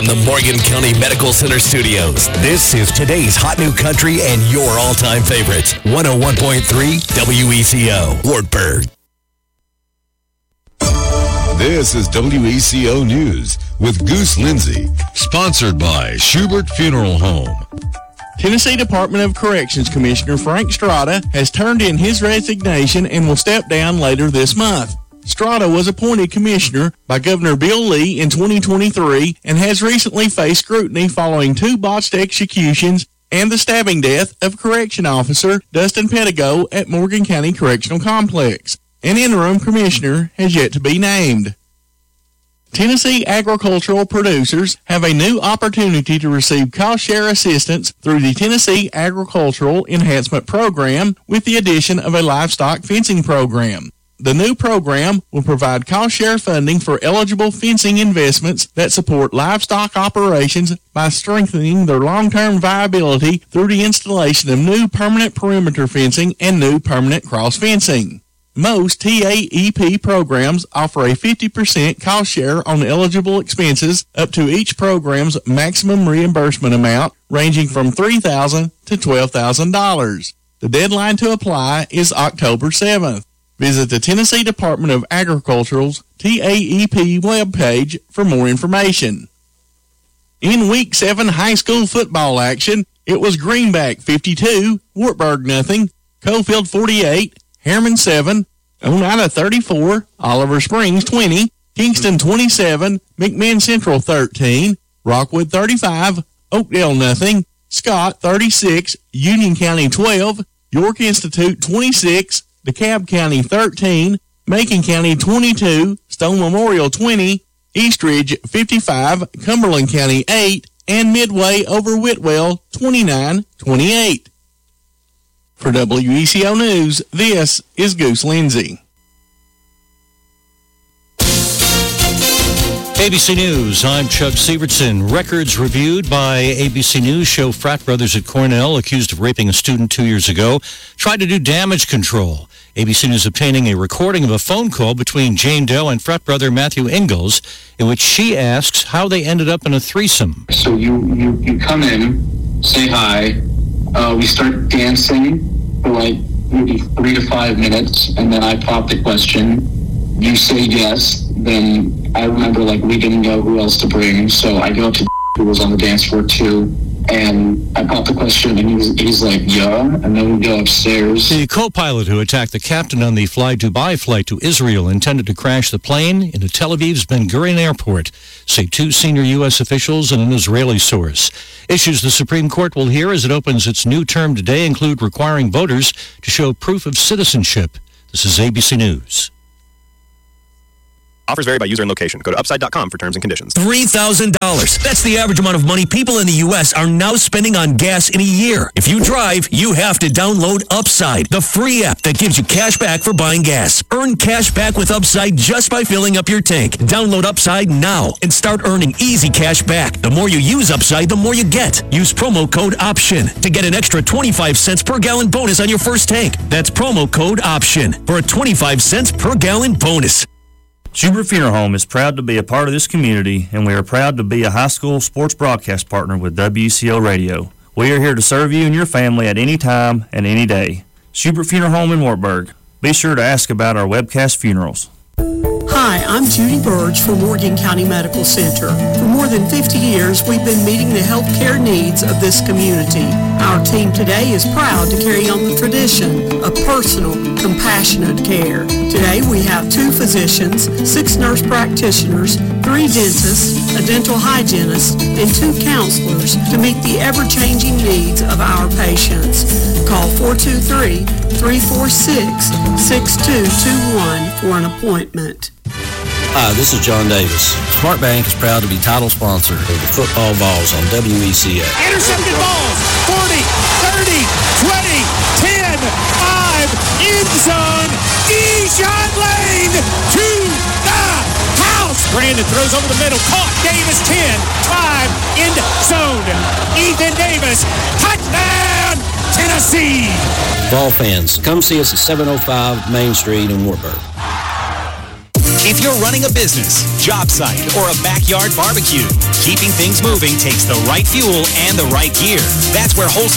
from the Morgan County Medical Center studios, this is today's hot new country and your all-time favorites. 101.3 WECO, Wartburg. This is WECO News with Goose Lindsay, sponsored by Schubert Funeral Home. Tennessee Department of Corrections Commissioner Frank Strada has turned in his resignation and will step down later this month. Strada was appointed commissioner by Governor Bill Lee in 2023 and has recently faced scrutiny following 2 botched executions and the stabbing death of correction officer Dustin Pettigo at Morgan County Correctional Complex. An interim commissioner has yet to be named. Tennessee agricultural producers have a new opportunity to receive cost-share assistance through the Tennessee Agricultural Enhancement Program with the addition of a livestock fencing program. The new program will provide cost-share funding for eligible fencing investments that support livestock operations by strengthening their long-term viability through the installation of new permanent perimeter fencing and new permanent cross-fencing. Most TAEP programs offer a 50% cost share on eligible expenses up to each program's maximum reimbursement amount, ranging from $3,000 to $12,000. The deadline to apply is October 7th. Visit the Tennessee Department of Agriculture's TAEP webpage for more information. In Week 7 high school football action, it was Greenback 52, Wartburg nothing, Cofield 48, Harriman 7, Oneida 34, Oliver Springs 20, Kingston 27, McMinn Central 13, Rockwood 35, Oakdale nothing, Scott 36, Union County 12, York Institute 26, DeKalb County 13, Macon County 22, Stone Memorial 20, Eastridge 55, Cumberland County 8, and Midway over Whitwell 29-28. For WECO News, this is Goose Lindsay. ABC News, I'm Chuck Sievertson. Records reviewed by ABC News show frat brothers at Cornell accused of raping a student 2 years ago tried to do damage control. ABC News obtaining a recording of a phone call between Jane Doe and frat brother Matthew Ingalls, in which she asks how they ended up in a threesome. So you come in, say hi, we start dancing for like maybe 3 to 5 minutes, and then I pop the question. You say yes, then I remember like we didn't know who else to bring, so I go up to who was on the dance floor too, and I pop the question, and he's like, yeah, and then we go upstairs. The co-pilot who attacked the captain on the Fly Dubai flight to Israel intended to crash the plane into Tel Aviv's Ben Gurion Airport, say 2 senior U.S. officials and an Israeli source. Issues the Supreme Court will hear as it opens its new term today include requiring voters to show proof of citizenship. This is ABC News. Offers vary by user and location. Go to upside.com for terms and conditions. $3,000. That's the average amount of money people in the U.S. are now spending on gas in a year. If you drive, you have to download Upside, the free app that gives you cash back for buying gas. Earn cash back with Upside just by filling up your tank. Download Upside now and start earning easy cash back. The more you use Upside, the more you get. Use promo code OPTION to get an extra 25 cents per gallon bonus on your first tank. That's promo code OPTION for a 25 cents per gallon bonus. Schubert Funeral Home is proud to be a part of this community, and we are proud to be a high school sports broadcast partner with WCO Radio. We are here to serve you and your family at any time and any day. Schubert Funeral Home in Wartburg. Be sure to ask about our webcast funerals. Hi, I'm Judy Burge from Morgan County Medical Center. For more than 50 years, we've been meeting the health care needs of this community. Our team today is proud to carry on the tradition of personal, compassionate care. Today, we have 2 physicians, 6 nurse practitioners, 3 dentists, a dental hygienist, and 2 counselors to meet the ever-changing needs of our patients. Call 423-346-6221 for an appointment. Hi, this is John Davis. Smart Bank is proud to be title sponsor of the football balls on WECO. Intercepted balls, 40, 30, 20, 10, 5, end zone, Deshaun Lane to the house. Brandon throws over the middle, caught, Davis 10, 5, end zone, Ethan Davis, touchdown, Tennessee. Ball fans, come see us at 705 Main Street in Wartburg. If you're running a business, job site, or a backyard barbecue, keeping things moving takes the right fuel and the right gear. That's where Holstein